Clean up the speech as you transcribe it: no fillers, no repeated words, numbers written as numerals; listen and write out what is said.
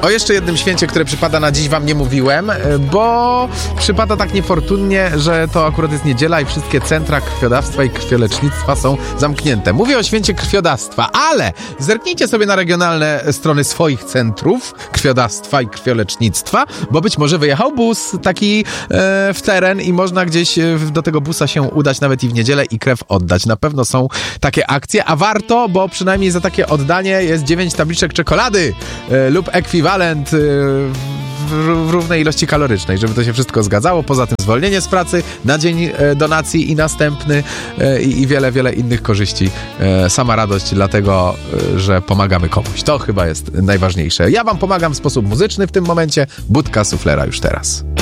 O jeszcze jednym święcie, które przypada na dziś, wam nie mówiłem, bo przypada tak niefortunnie, że to akurat jest niedziela i wszystkie centra krwiodawstwa i krwiolecznictwa są zamknięte. Mówię o święcie krwiodawstwa, ale zerknijcie sobie na regionalne strony swoich centrów krwiodawstwa i krwiolecznictwa, bo być może wyjechał bus taki w teren i można gdzieś do tego busa się udać nawet i w niedzielę i krew oddać. Na pewno są takie akcje, a warto, bo przynajmniej za takie oddanie jest 9 tabliczek czekolady lub ekwiwalent w równej ilości kalorycznej, żeby to się wszystko zgadzało. Poza tym zwolnienie z pracy na dzień donacji i następny i wiele, wiele innych korzyści. Sama radość dlatego, że pomagamy komuś. To chyba jest najważniejsze. Ja wam pomagam w sposób muzyczny w tym momencie. Budka Suflera już teraz.